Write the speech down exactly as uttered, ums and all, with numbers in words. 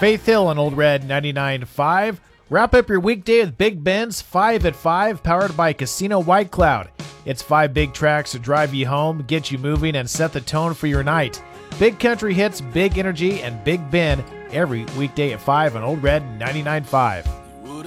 Faith Hill on Old Red ninety-nine point five. Wrap up your weekday with Big Ben's five at five, powered by Casino White Cloud. It's five big tracks to drive you home, get you moving, and set the tone for your night. Big country hits, big energy, and Big Ben every weekday at five on Old Red ninety-nine point five.